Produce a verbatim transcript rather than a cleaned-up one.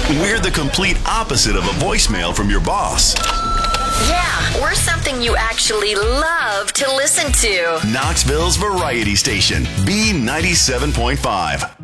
We're the complete opposite of a voicemail from your boss. Yeah, we're something you actually love to listen to. Knoxville's variety station, B ninety-seven point five.